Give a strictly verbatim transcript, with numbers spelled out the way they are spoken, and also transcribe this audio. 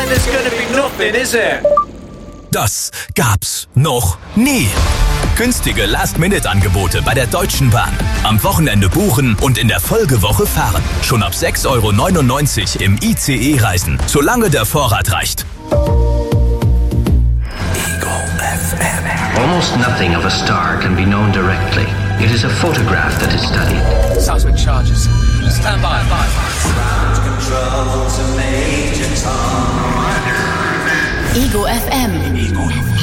time there's gonna be nothing, is it? Das gab's noch nie. Günstige Last-Minute-Angebote bei der Deutschen Bahn. Am Wochenende buchen und in der Folgewoche fahren. Schon ab sechs Euro neunundneunzig im I C E reisen, solange der Vorrat reicht. Almost nothing of a star can be known directly. It is a photograph that is studied. Seismic charges. Stand by. Ego F M. Ego F M.